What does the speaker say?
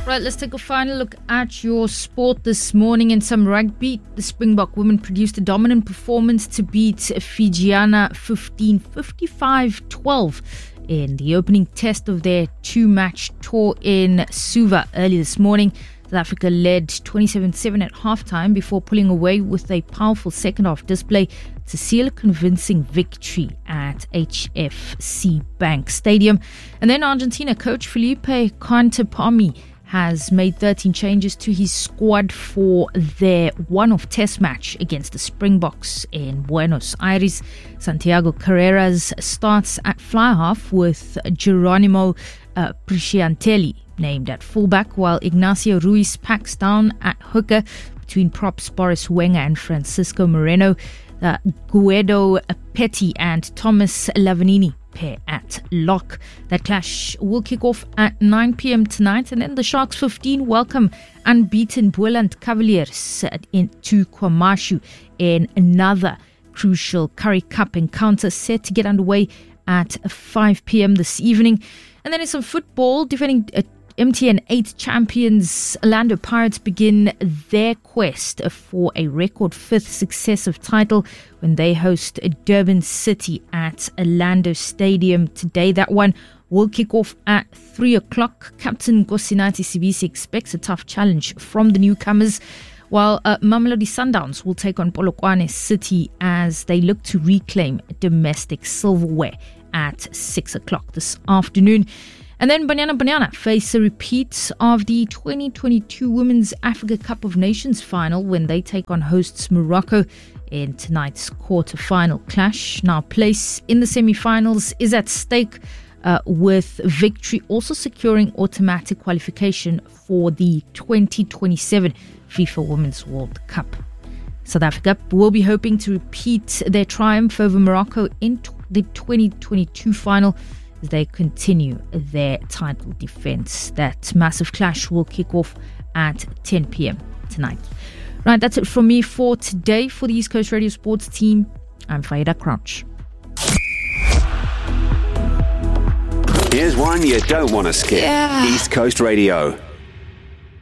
Right, let's take a final look at your sport this morning in some rugby. The Springbok women produced a dominant performance to beat Fijiana 55-12 in the opening test of their two-match tour in Suva early this morning. South Africa led 27-7 at halftime before pulling away with a powerful second-half display to seal a convincing victory at HFC Bank Stadium. And then Argentina coach Felipe Cantepami has made 13 changes to his squad for their one-off test match against the Springboks in Buenos Aires. Santiago Carreras starts at fly-half with Geronimo Prisciantelli named at fullback, while Ignacio Ruiz packs down at hooker between props Boris Wenger and Francisco Moreno. Guido Petty and Thomas Lavanini pair at lock. That clash will kick off at 9 p.m. tonight, and then the Sharks 15 welcome unbeaten Boland Cavaliers into KwaMashu in another crucial Currie Cup encounter set to get underway at 5 p.m. this evening. And then in some football, defending MTN 8 champions Orlando Pirates begin their quest for a record fifth successive title when they host Durban City at Orlando Stadium today. That one will kick off at 3 o'clock. Captain Nkosinathi Sibisi expects a tough challenge from the newcomers, while Mamelodi Sundowns will take on Polokwane City as they look to reclaim domestic silverware at 6 o'clock this afternoon. And then Banyana face a repeat of the 2022 Women's Africa Cup of Nations final when they take on hosts Morocco in tonight's quarter-final clash. Now, place in the semi-finals is at stake, with victory also securing automatic qualification for the 2027 FIFA Women's World Cup. South Africa will be hoping to repeat their triumph over Morocco in the 2022 final as they continue their title defense. That massive clash will kick off at 10 p.m. tonight. Right, that's it from me for today. For the East Coast Radio Sports team, I'm Faida Crouch. Here's one you don't want to skip. East Coast Radio.